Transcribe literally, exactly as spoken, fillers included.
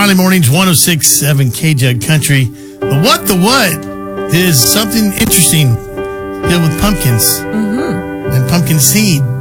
Riley Mornings, one oh six point seven K-Jug Country. The what the what is something interesting deal with pumpkins Mm-hmm. and pumpkin seed.